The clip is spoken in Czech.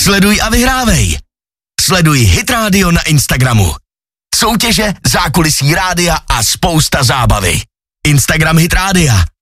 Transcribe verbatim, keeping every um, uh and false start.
Sleduj a vyhrávej. Sleduj Hit Radio na Instagramu. Soutěže, zákulisí rádia a spousta zábavy. Instagram Hit Rádia.